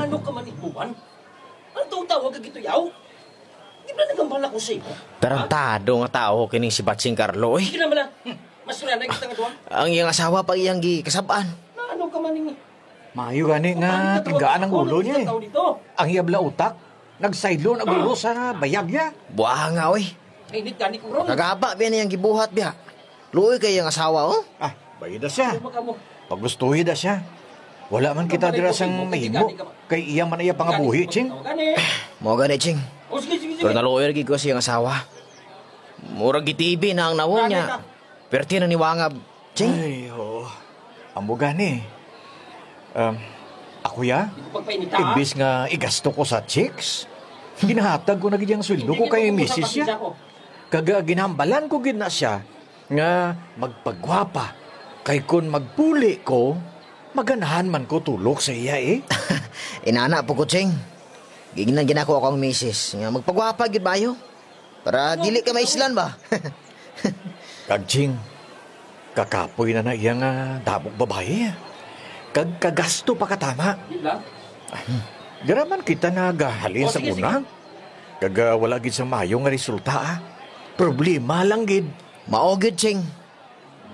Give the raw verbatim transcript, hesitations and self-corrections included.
Ano ka man ibuwan? Ano taong tawag ka gito yaw? Di ba nagambal ako sa iyo? Tarantado nga tao kining si Batsing Carlo eh. Hindi naman lang. Mas wala na kita nga doon. Ang iyang asawa pa iyang gikasabaan. Ano ka man ini? Maayo gani nga tigaan ang ulo niya eh. Dito? Ang iyabla utak, nagsaylo na ulo sa bayag niya. Buha nga oy. Kainit ka ni Kurong. Kagaba biya niyang gibuhat biya. Luoy kay iyang asawa oh. Ah, bayad na siya. Ano ka mo? Paggustuhi na siya. Wala man kita dira sang mahimo. Kay iya man iya pangabuhi, Ching. Gani. Mo gani ching. O sige, sige, sige. Pero naluoy lagi ko siyang asawa. Murag gitibi na ang nawon niya. Perti na ni Wangab. Ching. Ay, oo. Amo gani. Um, ako ya, Hindi ko pagpainita. imbis nga igasto ko sa chicks, ginahatag ko na gid ang sweldo ko kay misis siya. Kaga ginambalan ko gid na siya nga magpagwapa. Kay kun magpuli ko, maganahan man ko tulok sa iya eh. Inana po ko ching. Giginan ginako akong misis. Nga magpagwapa gid bayo. Para dili ka maislan ba? Kagching, kakapoy na na iya nga dabog babae. Kag kagasto pa katama. Di lang. Garaman kita nagahalin O, sa sige, una. Kaga wala gid sa mayo nga resulta ah. Problema lang gid. Mao gid ching.